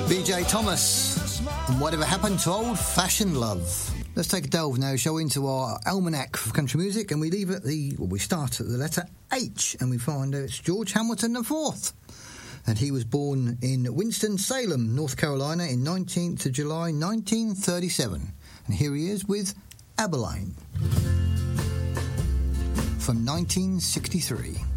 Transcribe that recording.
BJ Thomas and Whatever Happened to Old-Fashioned Love. Let's take a delve now, shall we, into our almanac for country music, and we leave at we start at the letter H, and we find out it's George Hamilton IV. And he was born in Winston-Salem, North Carolina, in 19th of July 1937. And here he is with Abilene from 1963.